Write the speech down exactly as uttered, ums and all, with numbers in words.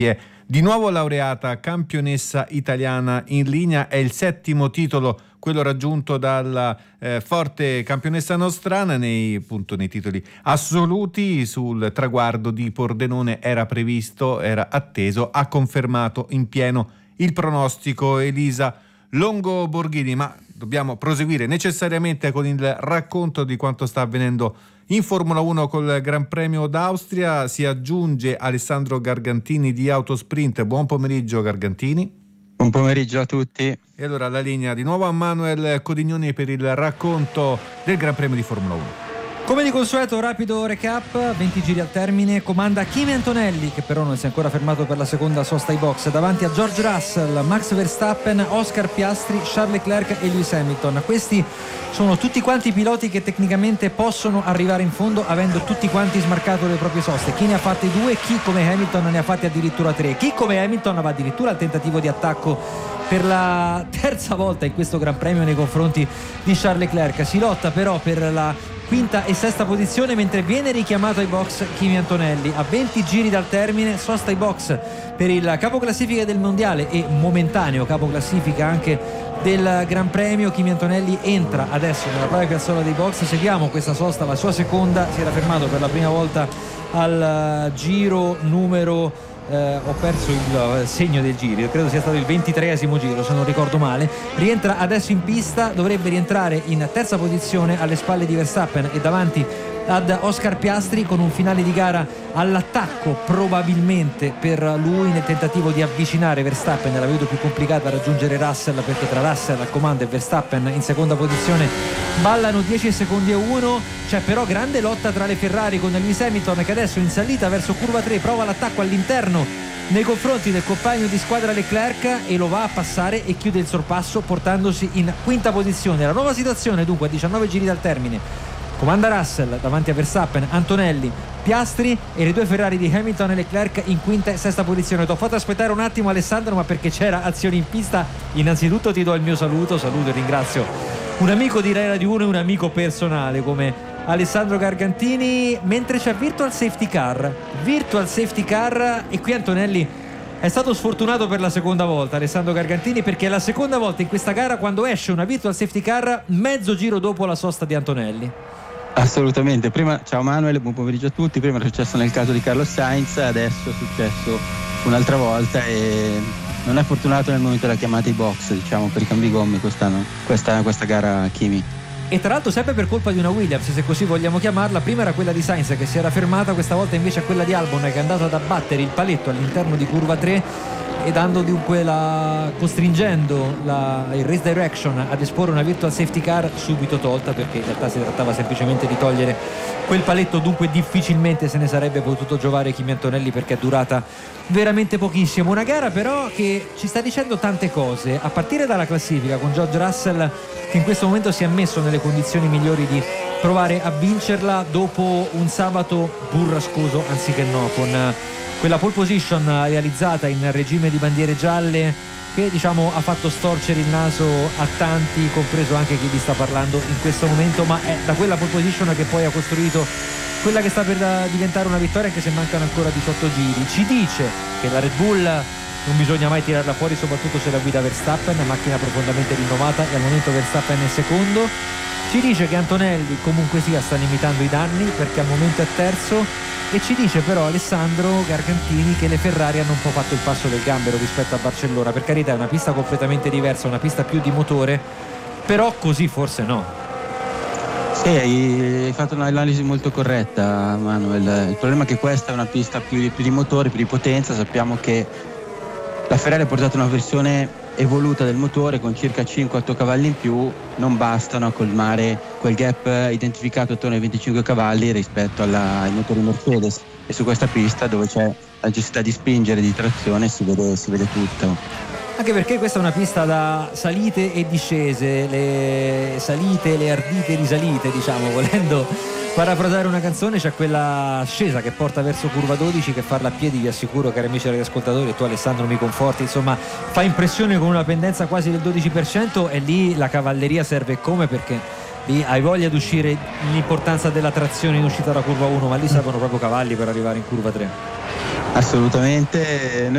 è di nuovo laureata campionessa italiana in linea, è il settimo titolo quello raggiunto dalla eh, forte campionessa nostrana nei, appunto, nei titoli assoluti. Sul traguardo di Pordenone era previsto, era atteso, ha confermato in pieno il pronostico Elisa Longo Borghini, ma dobbiamo proseguire necessariamente con il racconto di quanto sta avvenendo in Formula uno col Gran Premio d'Austria. Si aggiunge Alessandro Gargantini di Autosprint. Buon pomeriggio Gargantini. Buon pomeriggio a tutti. E allora la linea di nuovo a Manuel Codignoni per il racconto del Gran Premio di Formula uno. Come di consueto, rapido recap, venti giri al termine, comanda Kimi Antonelli, che però non si è ancora fermato per la seconda sosta ai box, davanti a George Russell, Max Verstappen, Oscar Piastri, Charles Leclerc e Lewis Hamilton. Questi sono tutti quanti i piloti che tecnicamente possono arrivare in fondo avendo tutti quanti smarcato le proprie soste. Chi ne ha fatti due, chi come Hamilton ne ha fatti addirittura tre, chi come Hamilton va addirittura al tentativo di attacco per la terza volta in questo Gran Premio nei confronti di Charles Leclerc. Si lotta però per la quinta e sesta posizione, mentre viene richiamato ai box Kimi Antonelli. A venti giri dal termine, sosta ai box per il capoclassifica del mondiale e momentaneo capoclassifica anche del Gran Premio. Kimi Antonelli entra adesso nella propria piazzola dei box. Seguiamo questa sosta, la sua seconda. Si era fermato per la prima volta al giro numero Eh, ho perso il segno del giro, credo sia stato il ventitreesimo giro se non ricordo male. Rientra adesso in pista, dovrebbe rientrare in terza posizione alle spalle di Verstappen e davanti ad Oscar Piastri, con un finale di gara all'attacco probabilmente per lui nel tentativo di avvicinare Verstappen. La vedo più complicata a raggiungere Russell, perché tra Russell al comando e Verstappen in seconda posizione ballano dieci secondi e uno. C'è però grande lotta tra le Ferrari, con Lewis Hamilton che adesso in salita verso curva tre prova l'attacco all'interno nei confronti del compagno di squadra Leclerc e lo va a passare e chiude il sorpasso portandosi in quinta posizione. La nuova situazione dunque a diciannove giri dal termine: comanda Russell davanti a Verstappen, Antonelli, Piastri e le due Ferrari di Hamilton e Leclerc in quinta e sesta posizione. Ti ho fatto aspettare un attimo Alessandro, ma perché c'era azione in pista. Innanzitutto ti do il mio saluto, saluto e ringrazio un amico di Rai Radio uno e un amico personale come Alessandro Gargantini, mentre c'è Virtual Safety Car Virtual Safety Car e qui Antonelli è stato sfortunato per la seconda volta, Alessandro Gargantini, perché è la seconda volta in questa gara quando esce una Virtual Safety Car mezzo giro dopo la sosta di Antonelli. Assolutamente. Prima, ciao Manuel, buon pomeriggio a tutti. Prima era successo nel caso di Carlos Sainz, adesso è successo un'altra volta e non è fortunato nel momento della chiamata ai box, diciamo, per i cambi gomme quest'anno, questa, questa gara Kimi. E tra l'altro sempre per colpa di una Williams, se così vogliamo chiamarla. Prima era quella di Sainz che si era fermata, questa volta invece è quella di Albon che è andato ad abbattere il paletto all'interno di curva tre e dando dunque la costringendo la, il race direction ad esporre una virtual safety car subito tolta, perché in realtà si trattava semplicemente di togliere quel paletto, dunque difficilmente se ne sarebbe potuto giovare Kimi Antonelli perché è durata veramente pochissimo. Una gara però che ci sta dicendo tante cose, a partire dalla classifica con George Russell che in questo momento si è messo nelle condizioni migliori di provare a vincerla dopo un sabato burrascoso anziché no, con quella pole position realizzata in regime di bandiere gialle che diciamo ha fatto storcere il naso a tanti, compreso anche chi vi sta parlando in questo momento, ma è da quella pole position che poi ha costruito quella che sta per diventare una vittoria, anche se mancano ancora diciotto giri. Ci dice che la Red Bull non bisogna mai tirarla fuori, soprattutto se la guida Verstappen, macchina profondamente rinnovata e al momento Verstappen è secondo. Ci dice che Antonelli comunque sia sta limitando i danni perché al momento è terzo, e ci dice però Alessandro Gargantini che le Ferrari hanno un po' fatto il passo del gambero rispetto a Barcellona. Per carità è una pista completamente diversa, una pista più di motore, però così forse no. Sì, hai fatto un'analisi molto corretta Manuel. Il problema è che questa è una pista più di, più di motore, più di potenza. Sappiamo che la Ferrari ha portato una versione evoluta del motore con circa cinque otto cavalli in più, non bastano a colmare quel gap identificato attorno ai venticinque cavalli rispetto alla, ai motori Mercedes, e su questa pista dove c'è la necessità di spingere, di trazione, si vede, si vede tutto. Anche perché questa è una pista da salite e discese, le salite, le ardite risalite, diciamo, volendo parafrasare una canzone. C'è quella scesa che porta verso curva dodici, che farla a piedi vi assicuro, cari amici radioascoltatori, e tu Alessandro mi conforti, insomma fa impressione con una pendenza quasi del dodici per cento, e lì la cavalleria serve come, perché lì hai voglia di uscire, l'importanza della trazione in uscita da curva uno, ma lì servono proprio cavalli per arrivare in curva tre. Assolutamente.